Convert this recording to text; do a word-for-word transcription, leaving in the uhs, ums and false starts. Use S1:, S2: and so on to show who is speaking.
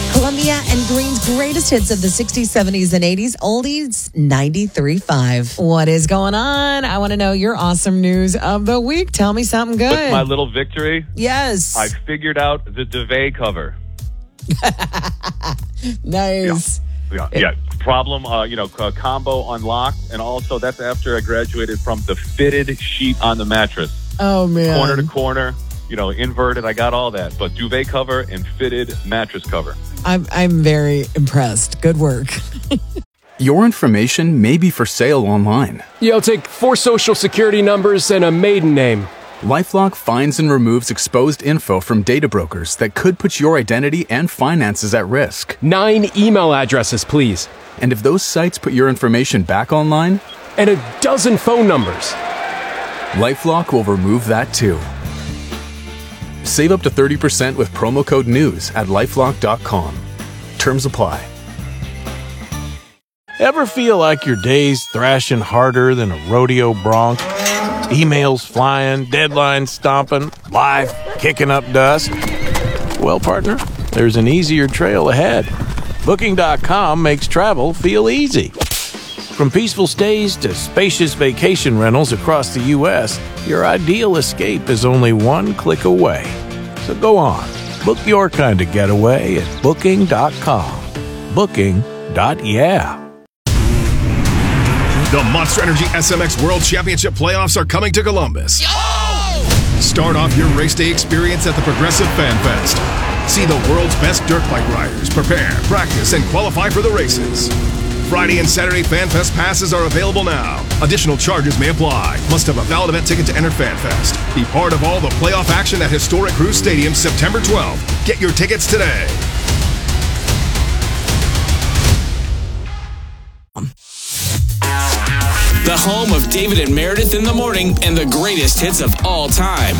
S1: Columbia and Green's greatest hits of the sixties, seventies, and eighties. Oldies ninety-three point five. What is going on? I want to know your awesome news of the week. Tell me something good.
S2: With my little victory,
S1: yes.
S2: I figured out the duvet cover.
S1: Nice.
S2: Yeah, yeah. yeah. Problem, uh, you know, uh, combo unlocked. And also, that's after I graduated from the fitted sheet on the mattress.
S1: Oh, man.
S2: Corner to corner, you know, inverted. I got all that. But duvet cover and fitted mattress cover.
S1: I'm, I'm very impressed. Good work.
S3: Your information may be for sale online.
S4: Yeah, I'll take four social security numbers and a maiden name.
S3: LifeLock finds and removes exposed info from data brokers that could put your identity and finances at risk.
S4: Nine email addresses, please.
S3: And if those sites put your information back online?
S4: And a dozen phone numbers.
S3: LifeLock will remove that too. Save up to thirty percent with promo code NEWS at lifelock dot com. Terms apply.
S5: Ever feel like your day's thrashing harder than a rodeo bronc? Emails flying, deadlines stomping, life kicking up dust? Well, partner, there's an easier trail ahead. Booking dot com makes travel feel easy. From peaceful stays to spacious vacation rentals across the U S, your ideal escape is only one click away. So go on, book your kind of getaway at booking dot com. Booking. Yeah.
S6: The Monster Energy S M X World Championship playoffs are coming to Columbus. Yo! Start off your race day experience at the Progressive Fan Fest. See the world's best dirt bike riders prepare, practice, and qualify for the races. Friday and Saturday Fan Fest passes are available now. Additional charges may apply. Must have a valid event ticket to enter Fan Fest. Be part of all the playoff action at historic Cruise Stadium September twelfth. Get your tickets today.
S7: The home of David and Meredith in the morning and the greatest hits of all time.